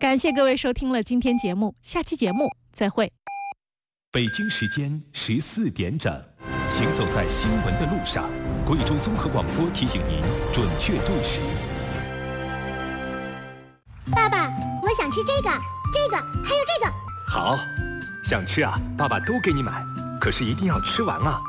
感谢各位收听了今天节目，下期节目再会。 北京时间14点整，行走在新闻的路上，贵州综合广播提醒您准确对时。 爸爸，我想吃这个，还有这个。 好，想吃啊，爸爸都给你买，可是一定要吃完啊。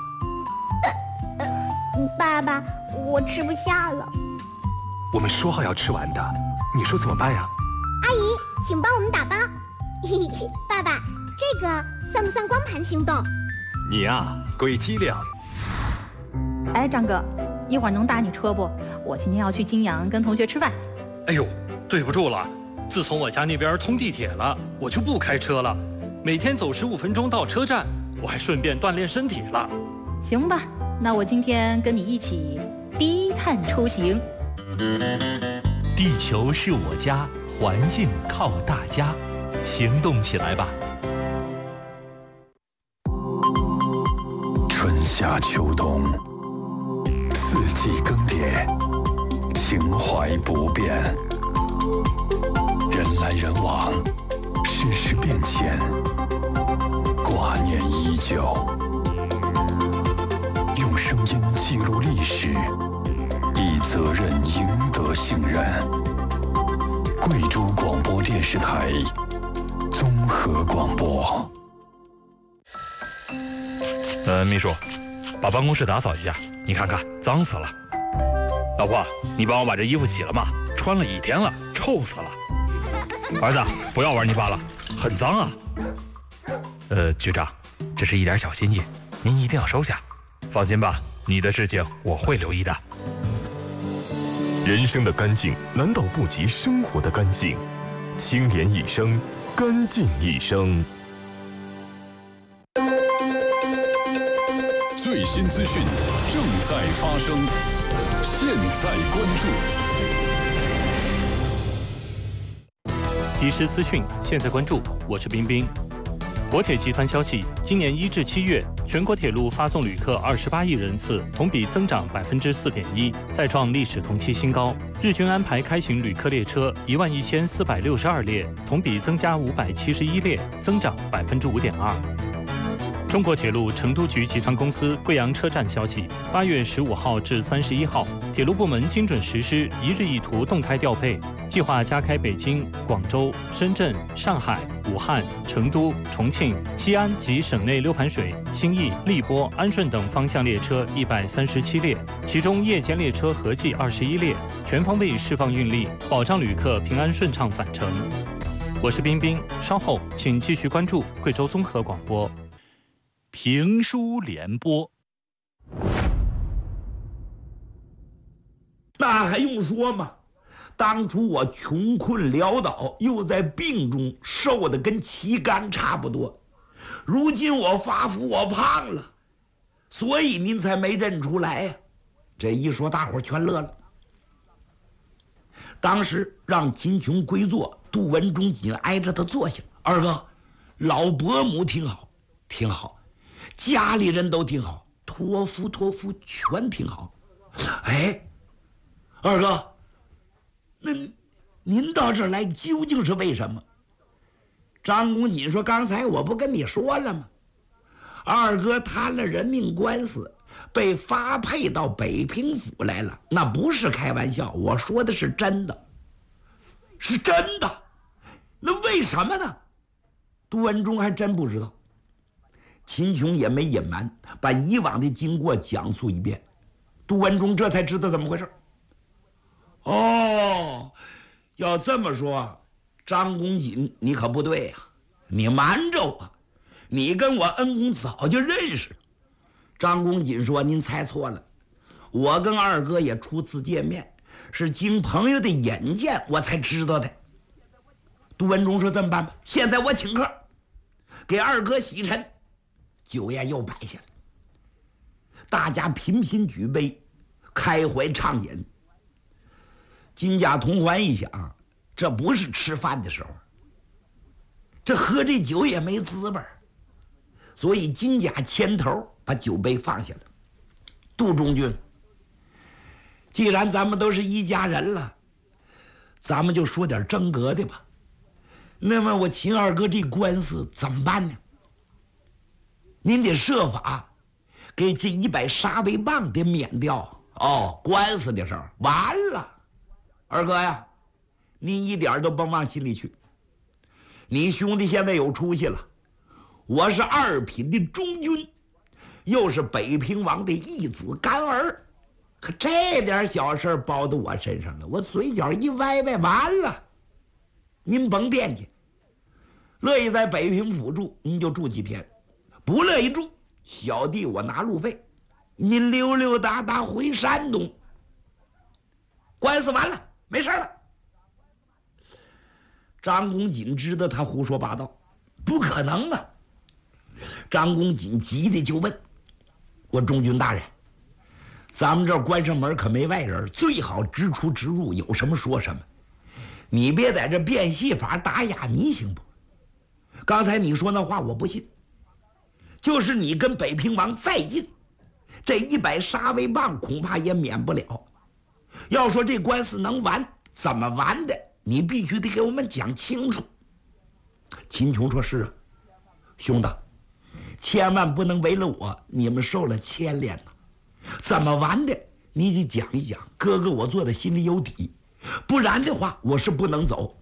爸爸，我吃不下了。 我们说好要吃完的，你说怎么办呀？ 阿姨，请帮我们打包。爸爸，这个算不算光盘行动？ 你呀，鬼机灵。 哎，张哥，一会儿能打你车不？我今天要去金阳跟同学吃饭。 哎呦，对不住了，自从我家那边通地铁了，我就不开车了，每天走15分钟到车站，我还顺便锻炼身体了。 行吧，那我今天跟你一起低碳出行。 地球是我家，环境靠大家，行动起来吧！ 春夏秋冬，四季更迭，情怀不变。人来人往，世事变迁，挂念依旧。用声音记录历史，以责任赢得信任。贵州广播电视台综合广播。 秘书，把办公室打扫一下，你看看脏死了。老婆，你帮我把这衣服洗了吗？穿了1天了，臭死了。儿子，不要玩泥巴了，很脏啊。局长，这是一点小心意，您一定要收下。放心吧，你的事情我会留意的。 人生的干净难道不及生活的干净？清廉一生，干净一生。 最新资讯正在发生，现在关注。 即时资讯，现在关注，我是冰冰。国铁集团消息，今年1至7月，全国铁路发送旅客28亿人次，同比增长4.1%，再创历史同期新高。日均安排开行旅客列车11462列，同比增加571列，增长5.2%。中国铁路成都局集团公司贵阳车站消息，8月15号至31号，铁路部门精准实施一日一图动态调配，计划加开北京、广州、深圳、上海、武汉、成都、重庆、西安及省内六盘水、兴义、荔波、安顺等方向列车137列，其中夜间列车合计21列，全方位释放运力，保障旅客平安顺畅返程。我是冰冰，稍后请继续关注贵州综合广播。 评书联播， 那还用说吗？当初我穷困潦倒，又在病中瘦得跟旗杆差不多，如今我发福，我胖了，所以您才没认出来呀。这一说，大伙全乐了。当时让秦琼归坐，杜文忠紧挨着他坐下。二哥，老伯母挺好，挺好。家里人都挺好，托付全挺好。哎，二哥，那您到这儿来究竟是为什么？张公瑾说：“刚才我不跟你说了吗？二哥谈了人命官司，被发配到北平府来了，那不是开玩笑，我说的是真的，是真的。那为什么呢？”杜文忠还真不知道。秦琼也没隐瞒，把以往的经过讲述一遍，杜文忠这才知道怎么回事。哦，要这么说，张公瑾你可不对呀，你瞒着我，你跟我恩公早就认识。张公瑾说：“您猜错了，我跟二哥也初次见面，是经朋友的引荐我才知道的。”杜文忠说：“这么办吧，现在我请客，给二哥洗尘。”酒宴又摆下了，大家频频举杯，开怀畅饮。金甲同环一想，这不是吃饭的时候，这喝这酒也没滋味，所以金甲牵头把酒杯放下了。杜中军，既然咱们都是一家人了，咱们就说点真格的吧。 那么我秦二哥这官司怎么办呢？您得设法给这100杀威棒得免掉。哦，官司的事儿完了。二哥呀，您一点都甭往心里去。你兄弟现在有出息了，我是2品的中军，又是北平王的义子干儿，可这点小事包到我身上了，我嘴角一歪歪，完了。您甭惦记，乐意在北平府住，您就住几天；不乐意住，小弟我拿路费，您溜溜达达回山东。官司完了，没事了。张公瑾知道他胡说八道，不可能啊！张公瑾急的就问：“我中军大人，咱们这儿关上门可没外人，最好直出直入，有什么说什么。你别在这变戏法打哑谜，行不？刚才你说那话我不信，就是你跟北平王再近，这100杀威棒恐怕也免不了。要说这官司能完，怎么完的？你必须得给我们讲清楚。”秦琼说：“是啊，兄弟，千万不能为了我你们受了牵连呐。怎么完的，你得讲一讲，哥哥我做的心里有底，不然的话我是不能走。”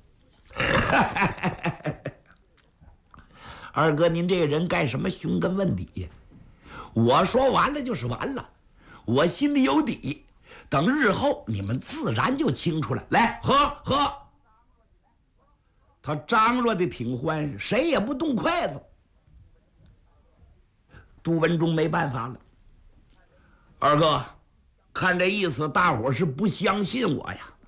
二哥，您这个人干什么寻根问底呀？我说完了就是完了，我心里有底，等日后你们自然就清楚了。来，喝。他张罗的挺欢，谁也不动筷子。杜文忠没办法了，二哥，看这意思，大伙是不相信我呀。